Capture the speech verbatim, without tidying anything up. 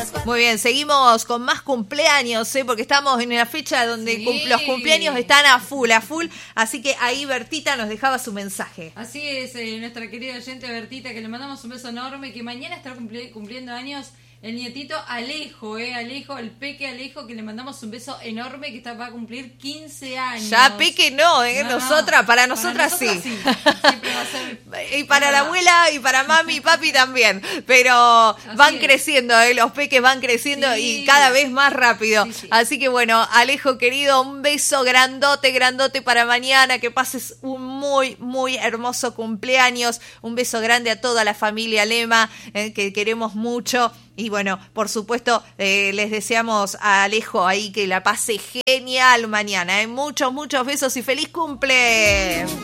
Muy bien, seguimos con más cumpleaños, ¿eh? Porque estamos en la fecha donde Sí. cum- los cumpleaños están a full, a full. Así que ahí Bertita nos dejaba su mensaje. Así es, eh, nuestra querida oyente Bertita, que le mandamos un beso enorme, que mañana está cumpli- cumpliendo años el nietito Alejo, eh, Alejo, el peque Alejo, que le mandamos un beso enorme, que está, va a cumplir quince años. Ya Peque no, ¿eh? No, Nosotras, para para nosotras, nosotras sí. Siempre va a ser. Y para Es la verdad. abuela y para mami y papi también. Pero van es. creciendo, ¿eh? Los peques van creciendo Sí. y cada vez más rápido. Sí, sí. Así que bueno, Alejo querido, un beso grandote, grandote para mañana. Que pases un muy, muy hermoso cumpleaños. Un beso grande a toda la familia Lema, eh, que queremos mucho. Y bueno, por supuesto, eh, les deseamos a Alejo ahí que la pase genial mañana. ¿eh? Muchos, muchos besos y feliz cumple.